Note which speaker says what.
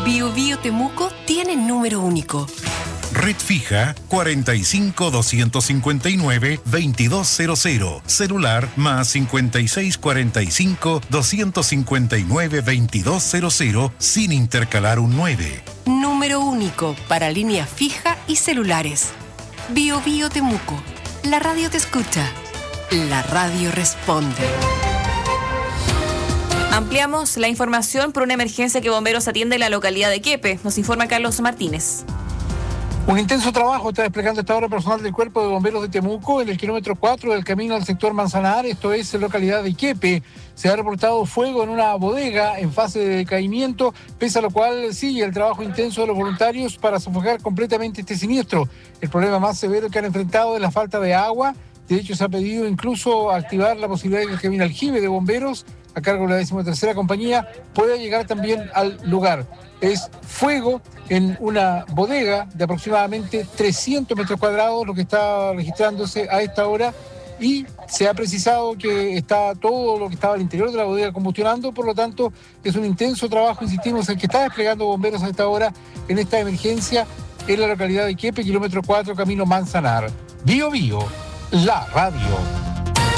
Speaker 1: Bio Bio Temuco tiene número único.
Speaker 2: Red fija 45 259 2200. Celular más 56 45 259 2200 sin intercalar un 9.
Speaker 1: Número único para línea fija y celulares. Bio Bio Temuco. La radio te escucha. La radio responde.
Speaker 3: Ampliamos la información por una emergencia que bomberos atiende en la localidad de Quiepe. Nos informa Carlos Martínez.
Speaker 4: Un intenso trabajo está desplegando esta hora personal del Cuerpo de Bomberos de Temuco en el kilómetro 4 del camino al sector Manzanar, esto es en la localidad de Quiepe. Se ha reportado fuego en una bodega en fase de decaimiento, pese a lo cual sigue el trabajo intenso de los voluntarios para sofocar completamente este siniestro. El problema más severo que han enfrentado es la falta de agua. De hecho, se ha pedido incluso activar la posibilidad de que el camión aljibe de bomberos, a cargo de la 13ª compañía, pueda llegar también al lugar. Es fuego en una bodega de aproximadamente 300 metros cuadrados, lo que está registrándose a esta hora, y se ha precisado que está todo lo que estaba al interior de la bodega combustionando, por lo tanto es un intenso trabajo, insistimos, el que está desplegando bomberos a esta hora en esta emergencia en la localidad de Quiepe, kilómetro 4, camino Manzanar. Bio Bio, la radio.